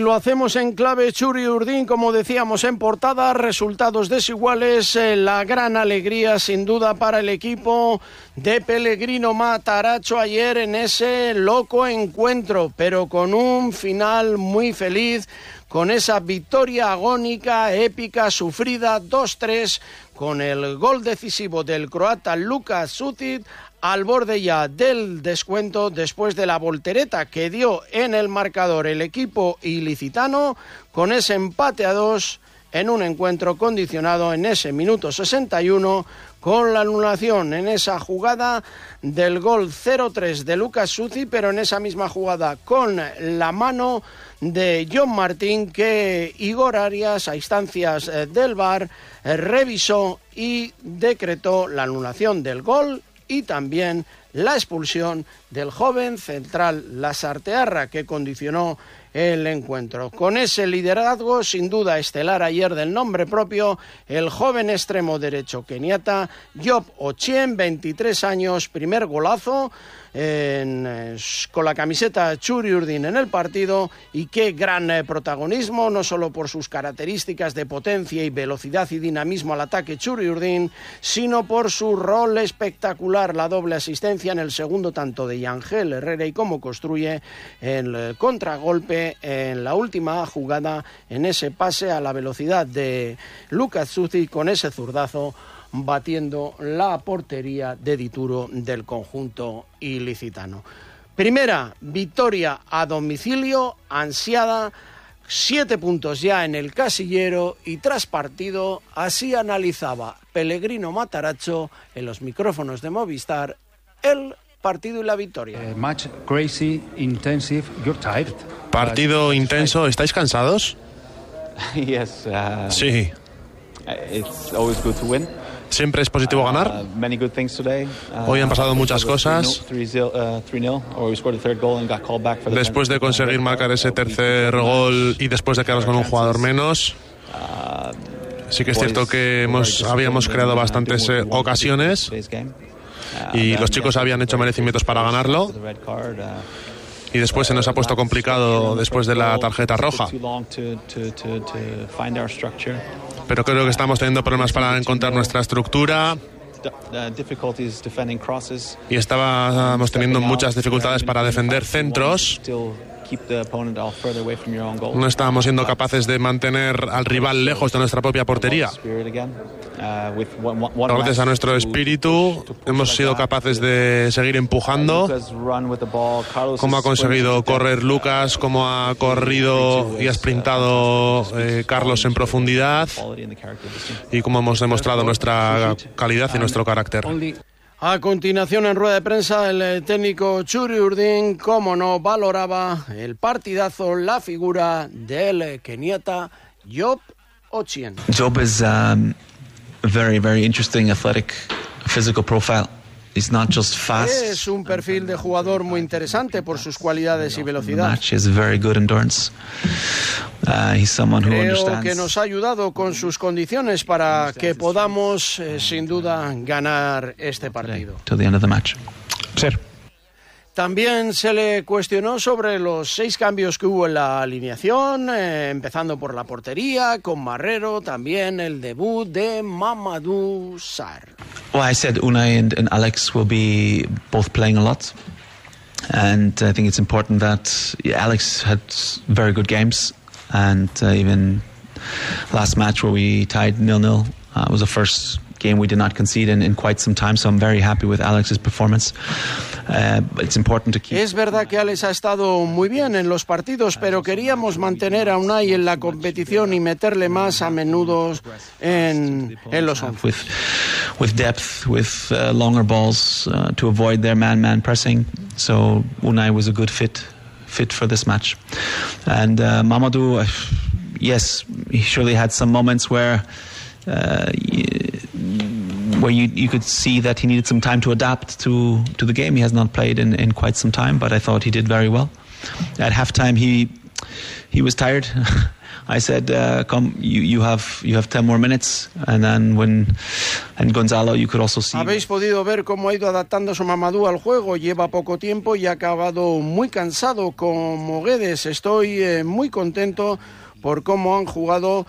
lo hacemos en clave Txuri-Urdin, como decíamos en portada, resultados desiguales, la gran alegría sin duda para el equipo de Pellegrino Matarazzo ayer en ese loco encuentro, pero con un final muy feliz, con esa victoria agónica, épica, sufrida, 2-3, con el gol decisivo del croata Luka Šušić, al borde ya del descuento después de la voltereta que dio en el marcador el equipo ilicitano con ese empate a 2 en un encuentro condicionado en ese minuto 61 con la anulación en esa jugada del gol 0-3 de Luka Šušić, pero en esa misma jugada con la mano de John Martín que Igor Arias a instancias del VAR revisó y decretó la anulación del gol y también la expulsión del joven central Lasartearra que condicionó el encuentro. Con ese liderazgo sin duda estelar ayer del nombre propio, el joven extremo derecho keniata Job Ochieng, 23 años, primer golazo con la camiseta Txuri-Urdin en el partido, y qué gran protagonismo, no solo por sus características de potencia y velocidad y dinamismo al ataque Txuri-Urdin, sino por su rol espectacular, la doble asistencia en el segundo tanto de Yangel Herrera y cómo construye el contragolpe en la última jugada en ese pase a la velocidad de Luka Šušić con ese zurdazo batiendo la portería de Dituro del conjunto ilicitano. Primera victoria a domicilio, ansiada, 7 puntos ya en el casillero, y tras partido así analizaba Pellegrino Matarazzo en los micrófonos de Movistar el partido y la victoria. Match crazy, intensive, you're tired. Partido intenso, ¿estáis cansados? Yes. Sí. It's always good to win. Siempre es positivo ganar. Many good things today. Hoy han pasado muchas cosas. Después de conseguir marcar ese tercer gol y después de quedarnos con un jugador menos, sí que es cierto que habíamos creado bastantes ocasiones y los chicos habían hecho merecimientos para ganarlo. Y después se nos ha puesto complicado después de la tarjeta roja. Pero creo que estamos teniendo problemas para encontrar nuestra estructura. Y estábamos teniendo muchas dificultades para defender centros. No estábamos siendo capaces de mantener al rival lejos de nuestra propia portería. Gracias a nuestro espíritu hemos sido capaces de seguir empujando, como ha conseguido correr Lucas, como ha corrido y ha sprintado Carlos en profundidad, y como hemos demostrado nuestra calidad y nuestro carácter. A continuación, en rueda de prensa, el técnico Txuri-Urdin, como no, valoraba el partidazo, la figura del keniata Job Ochieng. Job is very, very interesting, athletic, physical profile. He's not just fast. Es un perfil de jugador muy interesante por sus cualidades y velocidad. Has very good endurance. He's someone who Creo que nos ha ayudado con sus condiciones para que podamos, sin duda, ganar este partido. To the end of the match. Sir. También se le cuestionó sobre los 6 cambios que hubo en la alineación, empezando por la portería, con Marrero, también el debut de Mamadou Sarr. Well, I said Unai and Alex will be both playing a lot. And I think it's important that Alex had very good games. And even last match where we tied 0-0 was the first game we did not concede in quite some time, so I'm very happy with Alex's performance. It's important to keep... Es verdad que Alex ha estado muy bien en los partidos, pero queríamos mantener a Unai en la competición y meterle más a menudo en los 11. With depth, with longer balls to avoid their man-man pressing. So Unai was a good fit for this match. And Mamadou, yes, he surely had some moments where you could see that he needed some time to adapt to the game. He has not played in quite some time, but I thought he did very well. At halftime, he he was tired. I said, "Come, you have 10 more minutes," and then and Gonzalo, you could also see. Habéis podido ver cómo ha ido adaptándose Mamadou al juego. Lleva poco tiempo y ha acabado muy cansado como Guedes. Estoy muy contento por cómo han jugado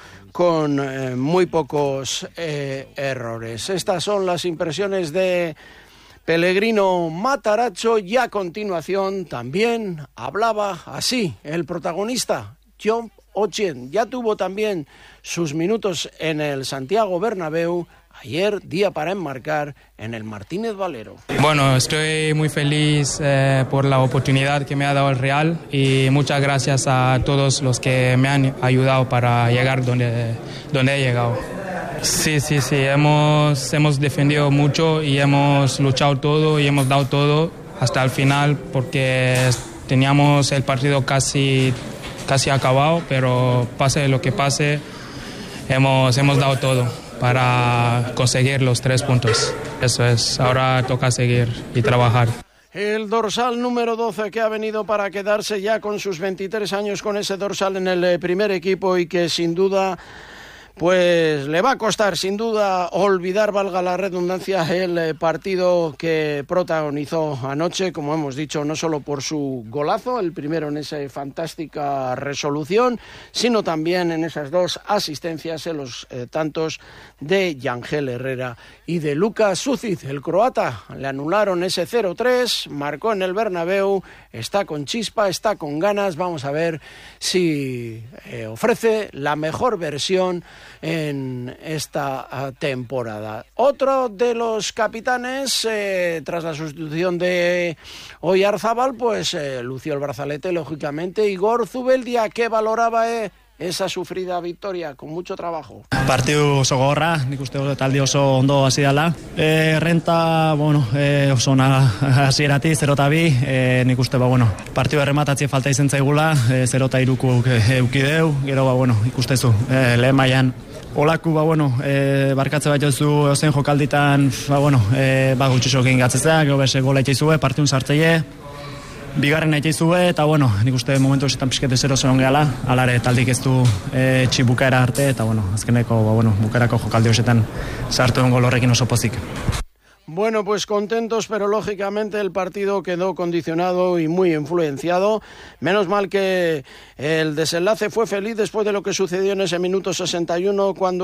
con muy pocos errores. Estas son las impresiones de Pellegrino Matarazzo, y a continuación también hablaba así el protagonista, John Ochen. Ya tuvo también sus minutos en el Santiago Bernabéu. Ayer, día para enmarcar en el Martínez Valero. Bueno, estoy muy feliz por la oportunidad que me ha dado el Real, y muchas gracias a todos los que me han ayudado para llegar donde he llegado. Sí, hemos defendido mucho y hemos luchado todo y hemos dado todo hasta el final, porque teníamos el partido casi acabado, pero pase lo que pase, hemos dado todo para conseguir los 3 puntos. Eso es, ahora toca seguir y trabajar. El dorsal número 12, que ha venido para quedarse ya con sus 23 años con ese dorsal en el primer equipo, y que sin duda pues le va a costar sin duda olvidar, valga la redundancia, el partido que protagonizó anoche, como hemos dicho, no solo por su golazo, el primero en esa fantástica resolución, sino también en esas 2 asistencias en los tantos de Yangel Herrera y de Luka Sucic. El croata le anularon ese 0-3, marcó en el Bernabéu, está con chispa, está con ganas. Vamos a ver si ofrece la mejor versión en esta temporada. Otro de los capitanes, tras la sustitución de Oyarzabal, pues lució el brazalete, lógicamente, Igor Zubeldia, que valoraba esa sufrida victoria con mucho trabajo. Partidu oso gogorra, nik uste talde oso ondo hasi dela. Renta, oso ona hasieratik 0-2, nik uste partidu errematatze falta izen zaigula, 0-3 eukideu, gero ikustezu lehen mailan olaku barkatze bat jozu zen jokalditan, gutxisokin gatzezea, gero bese gola itxaizue, partidun sartzeie, bigarren itxaizue, eta nik uste momentu esetan pixkete 0-0 gehala, alare taldik ez du txibukaera arte, eta azkeneko bukarako jokaldi hosetan sartu den gol horrekin oso pozik. Bueno, pues contentos, pero lógicamente el partido quedó condicionado y muy influenciado. Menos mal que el desenlace fue feliz después de lo que sucedió en ese minuto 61, cuando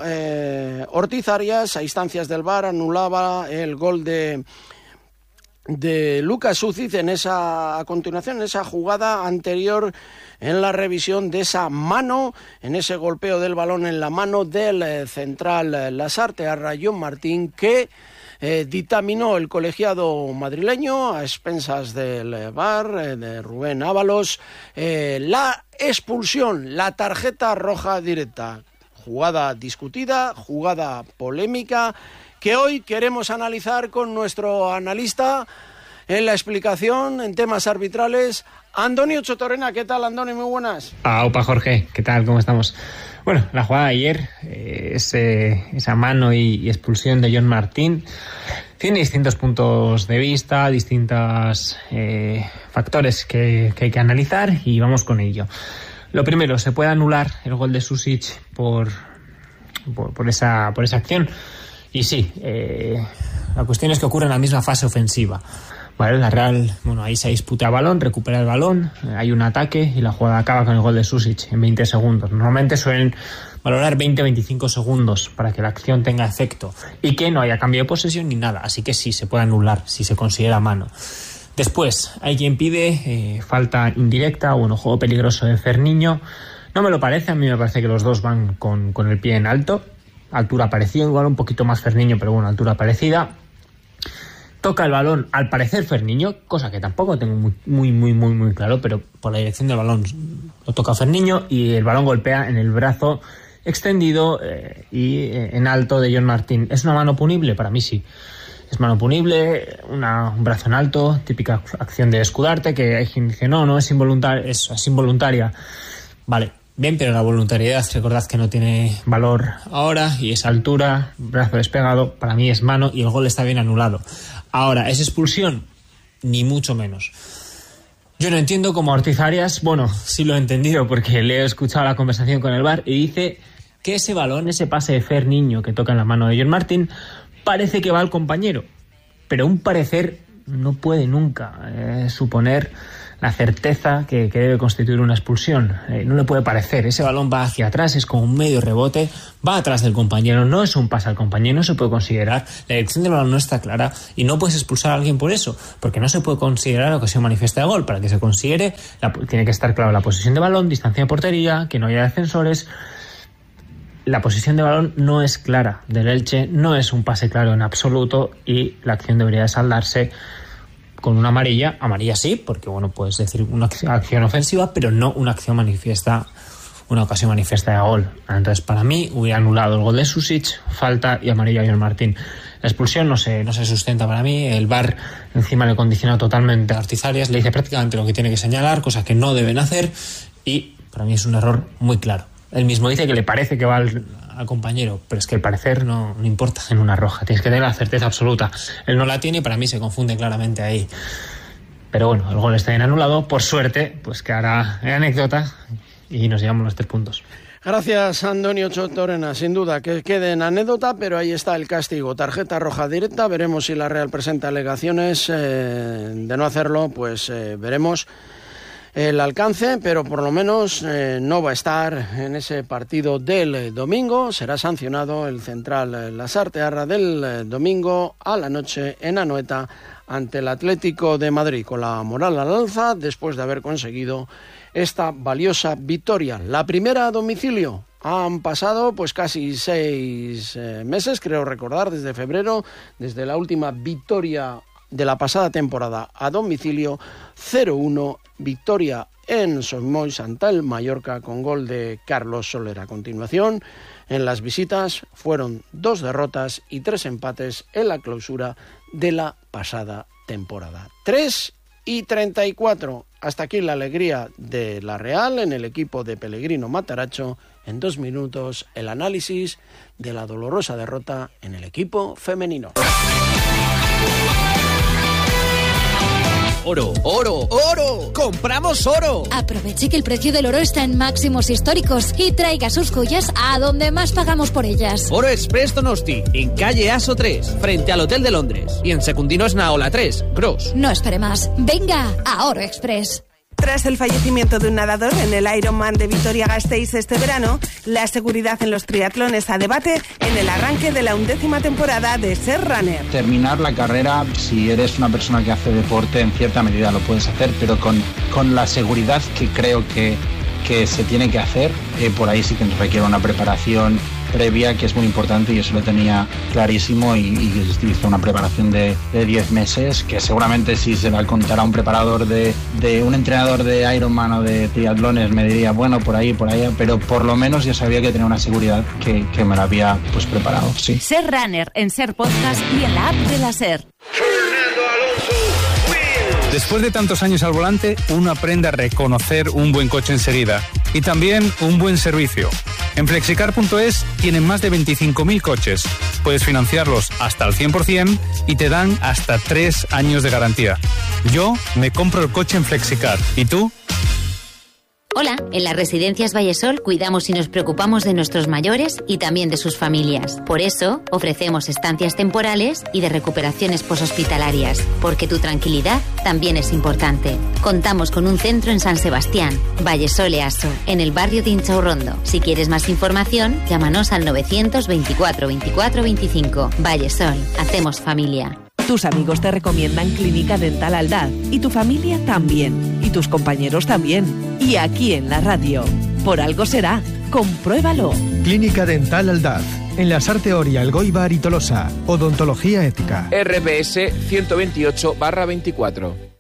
Ortiz Arias, a instancias del VAR, anulaba el gol de Luka Sucic a continuación, en esa jugada anterior, en la revisión de esa mano, en ese golpeo del balón en la mano del central Lasarte a John Martín, que dictaminó el colegiado madrileño a expensas del VAR, de Rubén Ábalos, la expulsión, la tarjeta roja directa. Jugada discutida, jugada polémica, que hoy queremos analizar con nuestro analista en la explicación en temas arbitrales, Andoni Ochotorena. ¿Qué tal, Andoni? Muy buenas. Opa, Jorge, ¿qué tal? ¿Cómo estamos? Bueno, la jugada de ayer, esa mano y expulsión de John Martín, tiene distintos puntos de vista, distintos factores que hay que analizar, y vamos con ello. Lo primero, ¿se puede anular el gol de Susic por esa acción? Y sí, la cuestión es que ocurre en la misma fase ofensiva. Vale, la Real, ahí se disputa el balón, recupera el balón, hay un ataque y la jugada acaba con el gol de Susic en 20 segundos. Normalmente suelen valorar 20-25 segundos para que la acción tenga efecto y que no haya cambio de posesión ni nada. Así que sí, se puede anular si se considera mano. Después, hay quien pide falta indirecta o juego peligroso de Ferniño. No me lo parece, a mí me parece que los dos van con el pie en alto. Altura parecida, igual un poquito más Ferniño, pero altura parecida. Toca el balón, al parecer Ferniño, cosa que tampoco tengo muy claro, pero por la dirección del balón lo toca Ferniño y el balón golpea en el brazo extendido y en alto de John Martín. ¿Es una mano punible? Para mí sí. Es mano punible, un brazo en alto, típica acción de escudarte, que hay quien dice no es involuntaria. Vale, bien, pero la voluntariedad, recordad que no tiene valor ahora, y esa altura, brazo despegado, para mí es mano y el gol está bien anulado. Ahora, ¿es expulsión? Ni mucho menos. Yo no entiendo cómo Ortiz Arias, bueno, sí lo he entendido porque le he escuchado la conversación con el VAR y dice que ese balón, ese pase de Fer Niño que toca en la mano de John Martín, parece que va al compañero. Pero un parecer no puede nunca suponer la certeza que debe constituir una expulsión. No le puede parecer. Ese balón va hacia atrás, es como un medio rebote, va atrás del compañero, no es un pase al compañero, no se puede considerar. La dirección del balón no está clara y no puedes expulsar a alguien por eso, porque no se puede considerar ocasión manifiesta de gol. Para que se considere, tiene que estar claro la posición de balón, distancia de portería, que no haya defensores. La posición de balón no es clara del Elche, no es un pase claro en absoluto y la acción debería de saldarse con una amarilla sí, porque bueno, puedes decir una acción ofensiva, pero no una acción manifiesta, una ocasión manifiesta de gol. Entonces, para mí, hubiera anulado el gol de Susic, falta y amarilla a John Martín. La expulsión no se sustenta para mí, el VAR encima le condiciona totalmente a Ortiz Arias, le dice prácticamente lo que tiene que señalar, cosas que no deben hacer, y para mí es un error muy claro. Él mismo dice que le parece que va al compañero, pero es que el parecer no importa en una roja, tienes que tener la certeza absoluta. Él no la tiene y para mí se confunde claramente ahí. Pero bueno, el gol está bien anulado, por suerte, pues que hará anécdota y nos llevamos los 3 puntos. Gracias, Antonio Chotorena. Sin duda que quede en anécdota, pero ahí está el castigo. Tarjeta roja directa. Veremos si la Real presenta alegaciones. De no hacerlo, pues veremos el alcance, pero por lo menos no va a estar en ese partido del domingo. Será sancionado el central Lasartearra del domingo a la noche en Anoeta ante el Atlético de Madrid, con la moral al alza después de haber conseguido esta valiosa victoria. La primera a domicilio. Han pasado pues casi 6 meses, creo recordar, desde febrero, desde la última victoria de la pasada temporada a domicilio, 0-1, victoria en Somois ante el Mallorca con gol de Carlos Soler. A continuación, en las visitas fueron 2 derrotas y 3 empates en la clausura de la pasada temporada. 3-34. Hasta aquí la alegría de la Real en el equipo de Pellegrino Matarazzo. En 2 minutos, el análisis de la dolorosa derrota en el equipo femenino. Oro, oro, oro. ¡Compramos oro! Aproveche que el precio del oro está en máximos históricos y traiga sus joyas a donde más pagamos por ellas. Oro Express Donosti, en calle Aso 3, frente al Hotel de Londres. Y en Secundinos Naola 3, Gros. No espere más. Venga a Oro Express. Tras el fallecimiento de un nadador en el Ironman de Vitoria-Gasteiz este verano, la seguridad en los triatlones a debate en el arranque de la 11ª temporada de Ser Runner. Terminar la carrera, si eres una persona que hace deporte, en cierta medida lo puedes hacer, pero con la seguridad que creo que se tiene que hacer, por ahí sí que requiere una preparación previa que es muy importante y eso lo tenía clarísimo y hizo una preparación de 10 meses que seguramente si se la contara a un preparador de un entrenador de Ironman o de triatlones me diría bueno por ahí, pero por lo menos ya sabía que tenía una seguridad que me la había pues preparado. Sí. Ser Runner en Ser Podcast y en la app de la Ser. Después de tantos años al volante, uno aprende a reconocer un buen coche enseguida y también un buen servicio. En Flexicar.es tienen más de 25.000 coches. Puedes financiarlos hasta el 100% y te dan hasta 3 años de garantía. Yo me compro el coche en Flexicar. ¿Y tú? Hola, en las Residencias Vallesol cuidamos y nos preocupamos de nuestros mayores y también de sus familias. Por eso, ofrecemos estancias temporales y de recuperaciones poshospitalarias, porque tu tranquilidad también es importante. Contamos con un centro en San Sebastián, Vallesol Easo, en el barrio de Inchaurrondo. Si quieres más información, llámanos al 924 24 25. Vallesol, hacemos familia. Tus amigos te recomiendan Clínica Dental Aldaz y tu familia también, y tus compañeros también. Y aquí en la radio, por algo será, compruébalo. Clínica Dental Aldaz, en Lasarte Oria, Elgoibar y Tolosa. Odontología ética. RPS 128/24.